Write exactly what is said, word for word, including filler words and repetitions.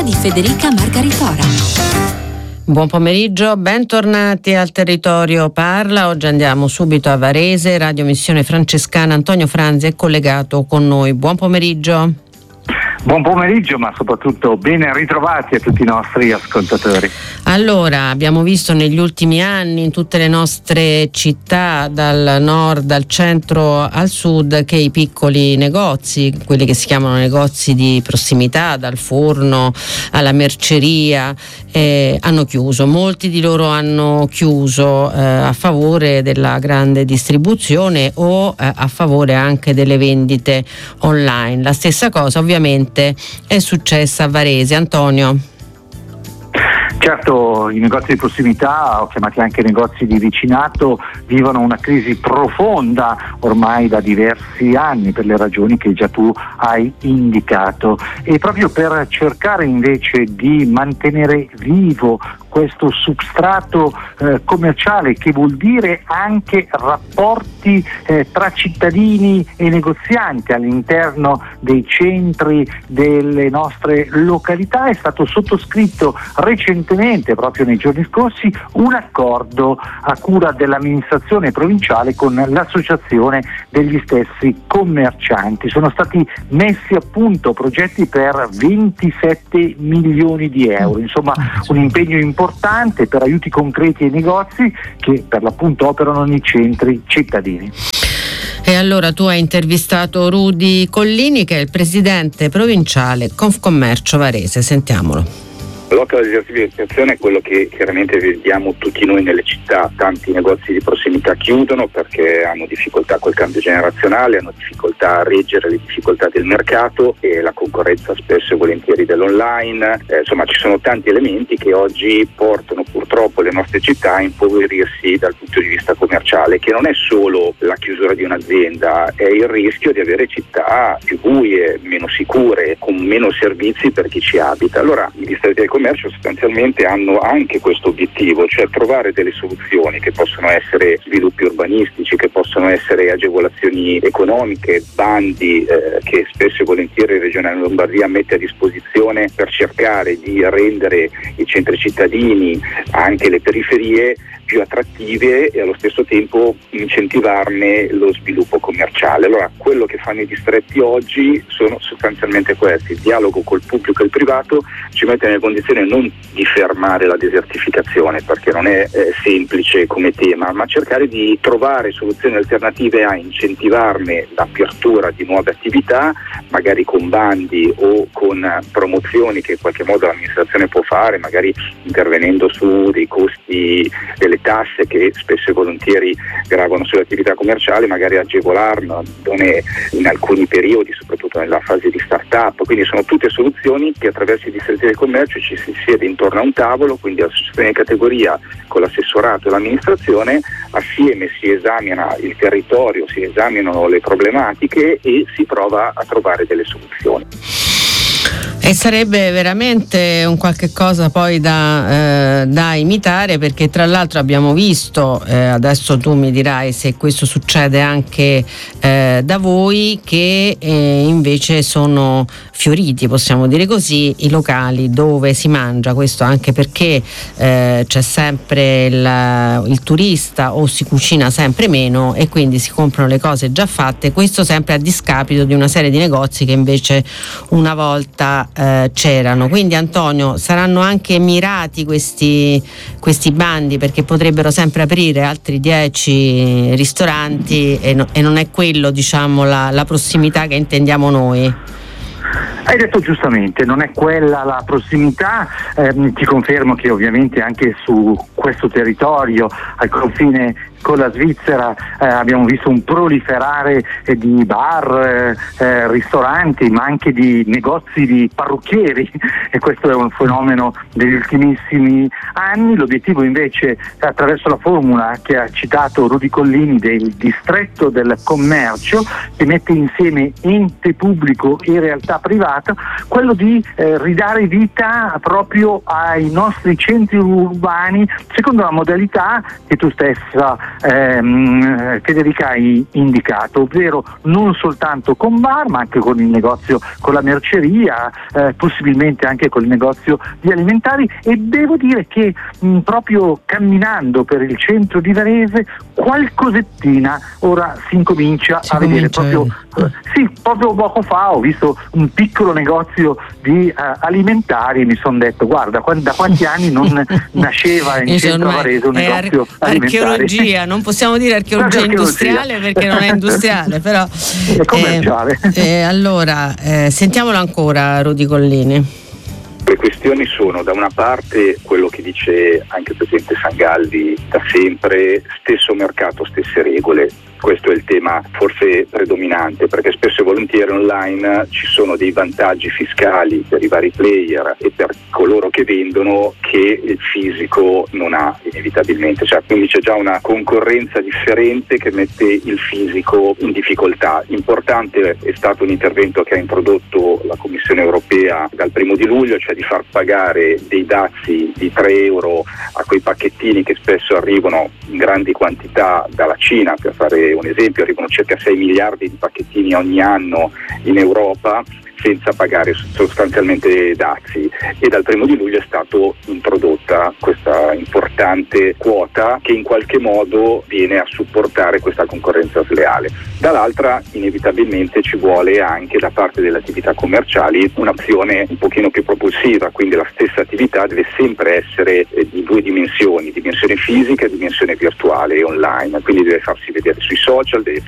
di Federica Margaritora. Buon pomeriggio, bentornati al Territorio Parla. Oggi andiamo subito a Varese. Radio Missione Francescana, Antonio Franzi è collegato con noi. Buon pomeriggio. Buon pomeriggio, ma soprattutto ben ritrovati a tutti i nostri ascoltatori. Allora, abbiamo visto negli ultimi anni in tutte le nostre città, dal nord al centro al sud, che i piccoli negozi, quelli che si chiamano negozi di prossimità, dal forno alla merceria, eh, hanno chiuso. Molti di loro hanno chiuso eh, a favore della grande distribuzione o eh, a favore anche delle vendite online. La stessa cosa ovviamente è successa a Varese. Antonio. Certo, i negozi di prossimità, o chiamati anche negozi di vicinato, vivono una crisi profonda ormai da diversi anni per le ragioni che già tu hai indicato, e proprio per cercare invece di mantenere vivo questo substrato eh, commerciale, che vuol dire anche rapporti eh, tra cittadini e negozianti all'interno dei centri delle nostre località, è stato sottoscritto recentemente, proprio nei giorni scorsi, un accordo a cura dell'amministrazione provinciale con l'associazione degli stessi commercianti. Sono stati messi a punto progetti per ventisette milioni di euro, insomma un impegno importante importante per aiuti concreti ai negozi che per l'appunto operano nei centri cittadini. E allora tu hai intervistato Rudy Collini, che è il presidente provinciale Confcommercio Varese. Sentiamolo. Lotta alla desertificazione è quello che chiaramente vediamo tutti noi nelle città. Tanti negozi di prossimità chiudono perché hanno difficoltà col cambio generazionale, hanno difficoltà a reggere le difficoltà del mercato e la concorrenza spesso e volentieri dell'online. Eh, insomma, ci sono tanti elementi che oggi portano purtroppo le nostre città a impoverirsi dal punto di vista commerciale, che non è solo la chiusura di un'azienda, è il rischio di avere città più buie, meno sicure, con meno servizi per chi ci abita. Allora i distretti del commercio sostanzialmente hanno anche questo obiettivo, cioè trovare delle soluzioni che possono essere sviluppi urbanistici, che possono essere agevolazioni economiche, bandi eh, che spesso e volentieri il Regione Lombardia mette a disposizione per cercare di rendere i centri cittadini, anche le periferie, più attrattive e allo stesso tempo incentivarne lo sviluppo commerciale. Allora quello che fanno i distretti oggi sono sostanzialmente questi: il dialogo col pubblico e il privato ci mette nelle condizioni non di fermare la desertificazione, perché non è eh, semplice come tema, ma cercare di trovare soluzioni alternative a incentivarne l'apertura di nuove attività, magari con bandi o con promozioni che in qualche modo l'amministrazione può fare, magari intervenendo su dei costi delle tasse che spesso e volentieri gravano sulle attività commerciali, magari agevolarne in alcuni periodi, soprattutto nella fase di start-up. Quindi sono tutte soluzioni che attraverso i distretti del commercio ci si siede intorno a un tavolo, quindi l'associazione di categoria con l'assessorato e l'amministrazione, assieme si esamina il territorio, si esaminano le problematiche e si prova a trovare delle soluzioni. E sarebbe veramente un qualche cosa poi da, eh, da imitare, perché tra l'altro abbiamo visto, eh, adesso tu mi dirai se questo succede anche eh, da voi, che eh, invece sono fioriti, possiamo dire così, i locali dove si mangia. Questo anche perché eh, c'è sempre il, il turista, o si cucina sempre meno e quindi si comprano le cose già fatte, questo sempre a discapito di una serie di negozi che invece una volta Eh, c'erano. Quindi Antonio, saranno anche mirati questi, questi bandi, perché potrebbero sempre aprire altri dieci ristoranti e, no, e non è quello, diciamo, la, la prossimità che intendiamo noi. Hai detto giustamente, non è quella la prossimità. Eh, ti confermo che ovviamente anche su questo territorio, al confine con la Svizzera, eh, abbiamo visto un proliferare eh, di bar, eh, ristoranti, ma anche di negozi di parrucchieri, e questo è un fenomeno degli ultimissimi anni. L'obiettivo invece, attraverso la formula che ha citato Rudy Collini del distretto del commercio, che mette insieme ente pubblico e realtà privata, quello di eh, ridare vita proprio ai nostri centri urbani, secondo la modalità che tu stessa ehm, Federica hai indicato, ovvero non soltanto con bar ma anche con il negozio, con la merceria, eh, possibilmente anche col negozio di alimentari. E devo dire che mh, proprio camminando per il centro di Varese qualcosettina ora si incomincia si a vedere. comincia Proprio eh, sì, proprio poco fa ho visto un piccolo negozio di eh, alimentari e mi sono detto guarda, da quanti anni non nasceva in centro a Varese un negozio ar- alimentare. Archeologia, non possiamo dire archeologia industriale perché non è industriale, però è commerciale. Eh, eh, allora eh, sentiamolo ancora Rudy Collini. Le questioni sono da una parte quello che dice anche il presidente Sangalli da sempre, stesso mercato, stesse regole. Questo è il tema forse predominante, perché spesso e volentieri online ci sono dei vantaggi fiscali per i vari player e per coloro che vendono che il fisico non ha inevitabilmente, cioè, quindi c'è già una concorrenza differente che mette il fisico in difficoltà. Importante è stato un intervento che ha introdotto la Commissione europea dal primo di luglio, cioè di far pagare dei dazi di tre euro a quei pacchettini che spesso arrivano in grandi quantità dalla Cina. Per fare un esempio, arrivano circa sei miliardi di pacchettini ogni anno in Europa senza pagare sostanzialmente dazi, e dal primo di luglio è stato introdotta questa importante quota che in qualche modo viene a supportare questa concorrenza sleale. Dall'altra inevitabilmente ci vuole anche da parte delle attività commerciali un'azione un pochino più propulsiva, quindi la stessa attività deve sempre essere di due dimensioni, dimensione fisica e dimensione virtuale e online, quindi deve farsi vedere sui social, deve